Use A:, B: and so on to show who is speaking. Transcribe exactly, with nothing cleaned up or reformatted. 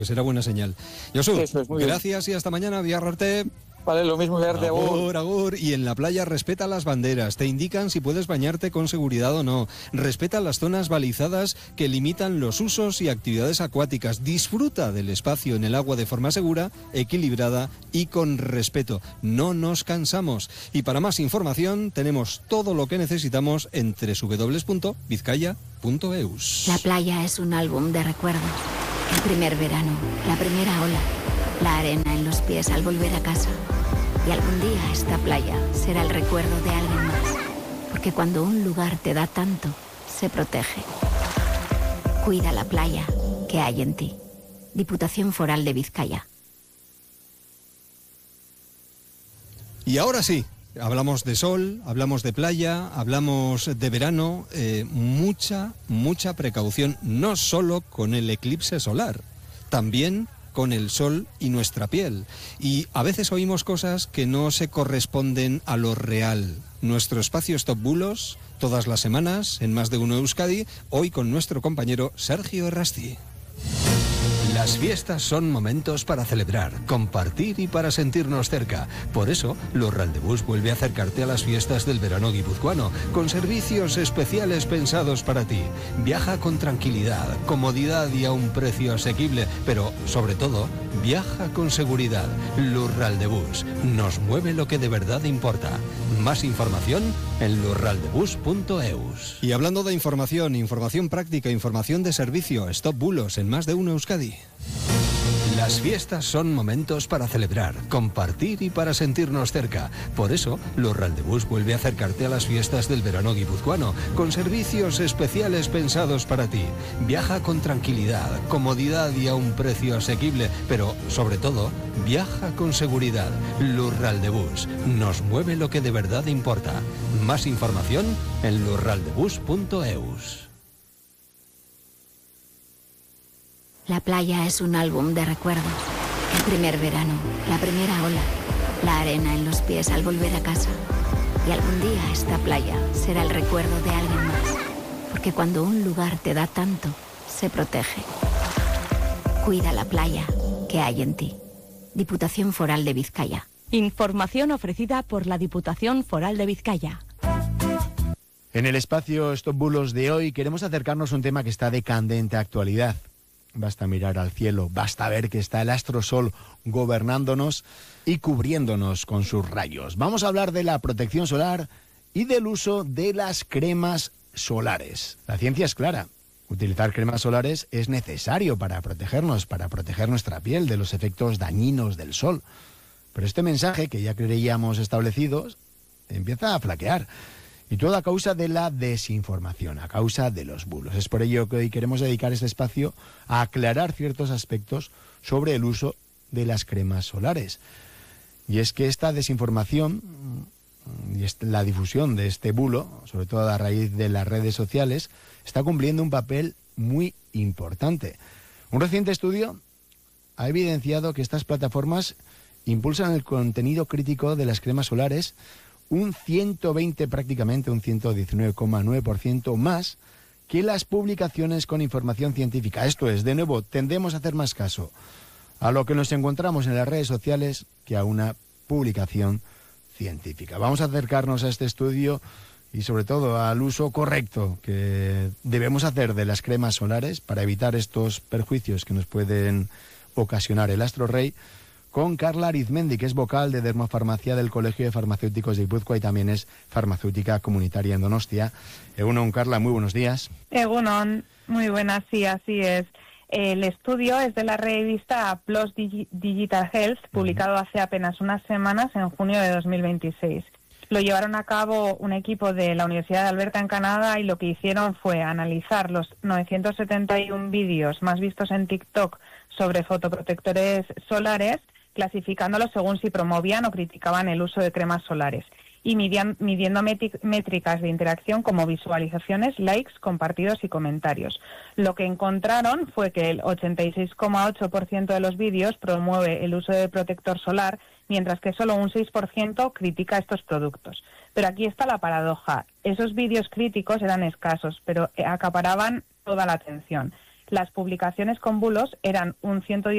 A: Será buena señal. Josu,
B: Eso es, muy
A: gracias bien. Y hasta mañana, Biarrarte.
B: Vale, lo mismo, Biararte, agur.
A: Agur, agur. Y en la playa respeta las banderas, te indican si puedes bañarte con seguridad o no. Respeta las zonas balizadas que limitan los usos y actividades acuáticas. Disfruta del espacio en el agua de forma segura, equilibrada y con respeto. No nos cansamos. Y para más información tenemos todo lo que necesitamos en doble u doble u doble u punto bizkaia punto eus.
C: La playa es un álbum de recuerdos. El primer verano, la primera ola, la arena en los pies al volver a casa. Y algún día esta playa será el recuerdo de alguien más. Porque cuando un lugar te da tanto, se protege. Cuida la playa que hay en ti. Diputación Foral de Vizcaya.
A: Y ahora sí, hablamos de sol, hablamos de playa, hablamos de verano. Eh, mucha, mucha precaución, no solo con el eclipse solar, también con el sol y nuestra piel. Y a veces oímos cosas que no se corresponden a lo real. Nuestro espacio Stop Bulos, todas las semanas, en Más de Uno Euskadi, hoy con nuestro compañero Sergio Errasti. Las fiestas son momentos para celebrar, compartir y para sentirnos cerca. Por eso, Los Raldebús vuelve a acercarte a las fiestas del verano guipuzcoano, con servicios especiales pensados para ti. Viaja con tranquilidad, comodidad y a un precio asequible, pero, sobre todo, viaja con seguridad. Los Raldebús, nos mueve lo que de verdad importa. Más información en los raldebús punto eus. Y hablando de información, información práctica, información de servicio, Stop Bulos en Más de Uno Euskadi. Las fiestas son momentos para celebrar, compartir y para sentirnos cerca. Por eso, Los Raldebús vuelve a acercarte a las fiestas del verano guipuzcoano, con servicios especiales pensados para ti. Viaja con tranquilidad, comodidad y a un precio asequible, pero, sobre todo, viaja con seguridad. Los Raldebús, nos mueve lo que de verdad importa. Más información en los raldebús punto eus.
C: La playa es un álbum de recuerdos. El primer verano, la primera ola, la arena en los pies al volver a casa. Y algún día esta playa será el recuerdo de alguien más. Porque cuando un lugar te da tanto, se protege. Cuida la playa que hay en ti. Diputación Foral de Vizcaya.
D: Información ofrecida por la Diputación Foral de Vizcaya.
E: En el espacio Stop Bulos de hoy queremos acercarnos a un tema que está de candente actualidad. Basta mirar al cielo, basta ver que está el astrosol gobernándonos y cubriéndonos con sus rayos. Vamos a hablar de la protección solar y del uso de las cremas solares. La ciencia es clara. Utilizar cremas solares es necesario para protegernos, para proteger nuestra piel de los efectos dañinos del sol. Pero este mensaje, que ya creíamos establecidos, empieza a flaquear. Y todo a causa de la desinformación, a causa de los bulos. Es por ello que hoy queremos dedicar este espacio a aclarar ciertos aspectos sobre el uso de las cremas solares. Y es que esta desinformación y la difusión de este bulo, sobre todo a raíz de las redes sociales, está cumpliendo un papel muy importante. Un reciente estudio ha evidenciado que estas plataformas impulsan el contenido crítico de las cremas solares un ciento veinte, prácticamente un ciento diecinueve coma nueve por ciento más que las publicaciones con información científica. Esto es, de nuevo, tendemos a hacer más caso a lo que nos encontramos en las redes sociales que a una publicación científica. Vamos a acercarnos a este estudio y sobre todo al uso correcto que debemos hacer de las cremas solares para evitar estos perjuicios que nos pueden ocasionar el astro rey, con Carla Arizmendi, que es vocal de dermofarmacia del Colegio de Farmacéuticos de Guipúzcoa y también es farmacéutica comunitaria en Donostia. Egunon, Carla, muy buenos días.
F: Egunon, muy buenas, sí, así es. El estudio es de la revista PLOS Digital Health, publicado hace apenas unas semanas, en junio de dos mil veintiséis. Lo llevaron a cabo un equipo de la Universidad de Alberta en Canadá y lo que hicieron fue analizar los novecientos setenta y uno vídeos más vistos en TikTok sobre fotoprotectores solares, clasificándolos según si promovían o criticaban el uso de cremas solares y midian, midiendo métricas de interacción como visualizaciones, likes, compartidos y comentarios. Lo que encontraron fue que el ochenta y seis coma ocho por ciento de los vídeos promueve el uso de protector solar, mientras que solo un seis por ciento critica estos productos. Pero aquí está la paradoja. Esos vídeos críticos eran escasos, pero acaparaban toda la atención. Las publicaciones con bulos eran un ciento diez